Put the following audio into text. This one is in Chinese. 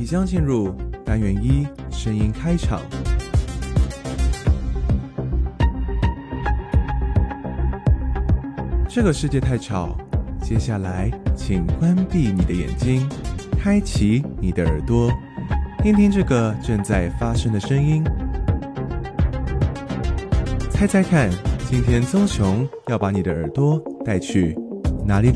即将进入单元1声音开场。这个世界太吵，接下来请关闭你的眼睛，开启你的耳朵，听听这个正在发生的声音。猜猜看，今天棕熊要把你的耳朵带去哪里